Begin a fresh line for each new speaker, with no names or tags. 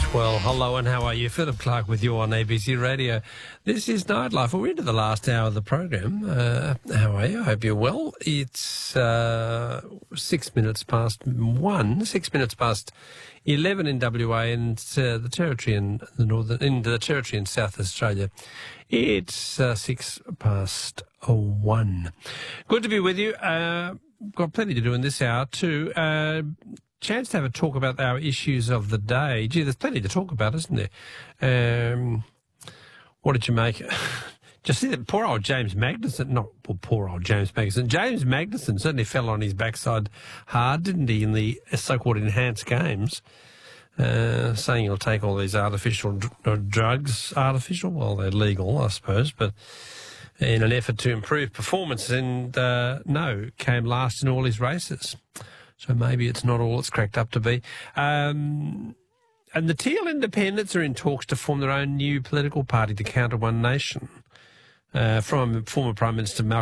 Well, hello and how are you? Philip Clark with you on ABC Radio. This is Nightlife. We're into the last hour of the program. How are you? I hope you're well. It's 6 minutes past 1, 6 minutes past 11 in WA and the territory in the territory in South Australia. It's 6 past 1. Good to be with you. Got plenty to do in this hour too. Chance to have a talk about our issues of the day. Gee, there's plenty to talk about, isn't there? What did you make? Just see that poor old James Magnussen, poor old James Magnussen. James Magnussen certainly fell on his backside hard, didn't he, in the so-called enhanced games, saying he'll take all these artificial drugs. Artificial? Well, they're legal, I suppose, but in an effort to improve performance, and came last in all his races. So maybe it's not all it's cracked up to be. And the Teal Independents are in talks to form their own new political party to counter One Nation. From former Prime Minister Malcolm